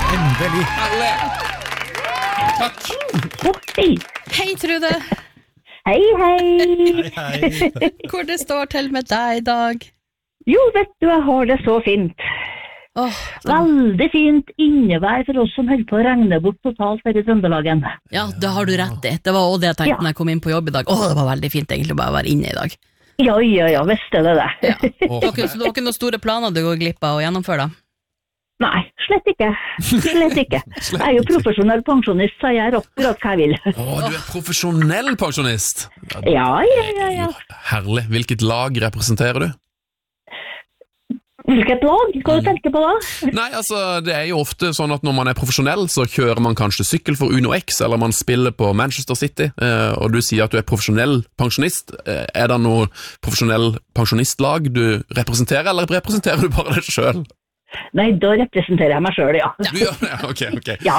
Endelig. Herlig. Takk. Hei. Hei, Trude. Hei, hei. Hei. Hvor det står til med deg i dag? Jo, vet du, jeg har det så fint. Veldig fint innevær for oss som holder på å regne bort totalt her i Trøndelagen. Ja, det har du rett i. Det var også det jeg tenkte når jeg kom inn på jobb i dag. Det var veldig fint egentlig bare å være inne i dag. Ja, visste det det. Ja. Så du har ikke noen store planer du går glipp av å gjennomføre da? Nei, slett ikke. Jeg er jo profesjonell pensjonist, så jeg gjør akkurat hva jeg vil. Du er profesjonell pensjonist. Ja. Herlig. Hvilket lag representerer du? Hvilket lag? Hva du tenker på da? Nei, altså, det er jo ofte sånn at når man er profesjonell, så kjører man kanskje sykkel for Uno X, eller man spiller på Manchester City, og du sier at du er profesjonell pensjonist. Er det noe profesjonell pensjonistlag du representerer, eller representerer du bare deg selv? Nei, da representerer jeg meg selv, ja. Du gjør det, ok. Ja.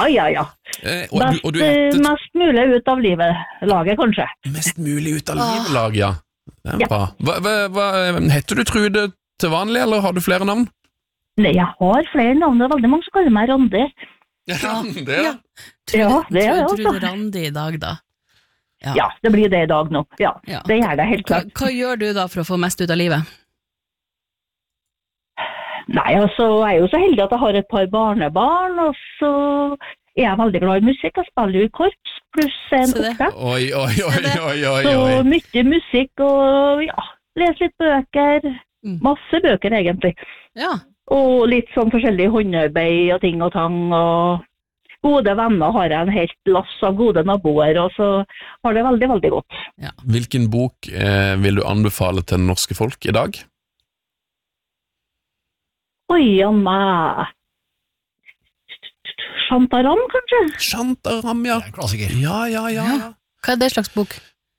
Mest mulig ut av livet, laget kanskje. Mest mulig ut av livet, lag, ja. Det er bra. Hva heter du, Trude, til vanlig, eller har du flere navn? Nei, jeg har flere navn, det er veldig mange som kaller meg Randi. Randi, ja. Ja, det er det også. Trude Randi i dag da? Ja, det blir det i dag nå. Ja, det gjør det helt klart. Hva gjør du da for å få mest ut av livet? Nei, altså, jeg er jo så heldig at jeg har et par barnebarn, og så er jeg veldig glad i musikk. Jeg spiller jo i korps, pluss en oppgave. Oi. Så mye musikk, og lese litt bøker. Masse bøker, egentlig. Ja. Og litt sånn forskjellig håndarbeid og ting og tang, og gode venner har jeg en helt lass av gode naboer, og så har det veldig, veldig godt. Ja. Hvilken bok vil du anbefale til det norske folk i dag? Oi, Anna. Shantaram, kanskje? Shantaram, ja. Klassiker. Ja. Hva er det slags bok?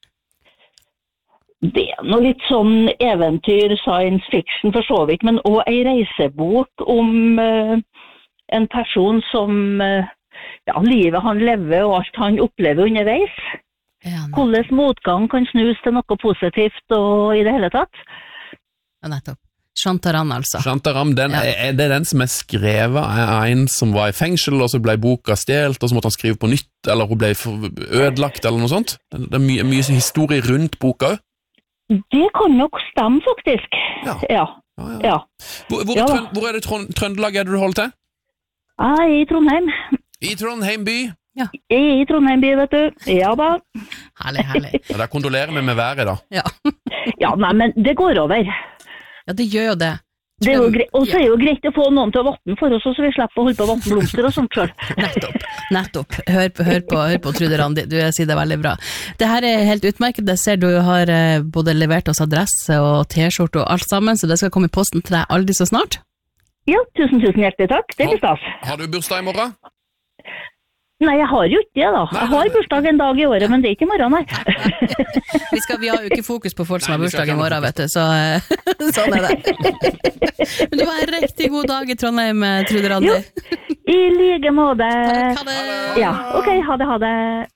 Det er noe litt sånn eventyr, science fiction for så vidt, men også en reisebok om en person som livet han lever og alt han opplever underveis. Hvordan motgang kan snus til noe positivt og i det hele tatt. Ja, nettopp. Shantaram, altså. Shantaram, er det den som er skrevet av en som var i fengsel, og så ble boka stjelt, og så måtte han skrive på nytt, eller hun ble ødelagt, eller noe sånt? Det er mye historie rundt boka. Det kan nok stemme, faktisk. Ja. Hvor er det Trøndelag er det du holder til? I Trondheim. I Trondheim by? Ja. I Trondheim by, vet du. Ja da. Herlig. Ja, da kondolerer vi med været da. Ja, nei, men det går over. Ja, det gjør jo det. Det er jo og så er det jo greit å få noen til å vatten for oss, så vi slipper å holde på å vatten blomster og sånt selv. Nettopp. Hør på Trude Randi, du sier det veldig bra. Det her er helt utmerket, jeg ser du har både levert oss adresse og t-skjorte og alt sammen, så det skal komme i posten til deg aldri så snart. Ja, tusen hjertelig takk, det blir stas. Har du bursdag i morgen? Nei, jeg har jo ikke det da. Jeg har bursdag en dag i året, men det er ikke i morgen, nei. Vi har jo ikke fokus på folk som har bursdag i morgen, vet du, så sånn er det. Men du har en riktig god dag i Trondheim, Trude Randi. Jo, i like måte. Takk, ha det. Ja, ok, ha det.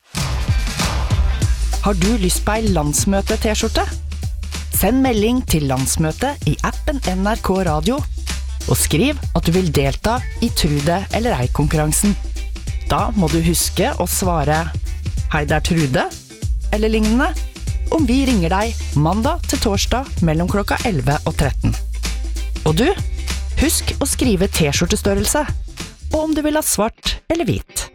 Har du lyst på ei landsmøte-t-skjorte? Send melding til landsmøte i appen NRK Radio, og skriv at du vil delta i Trude eller ei-konkurransen. Da må du huske å svare «Hei, det er Trude», eller lignende, om vi ringer deg mandag til torsdag mellom klokka 11 og 13. Og du, husk å skrive t-skjortestørrelse, og om du vil ha svart eller hvit.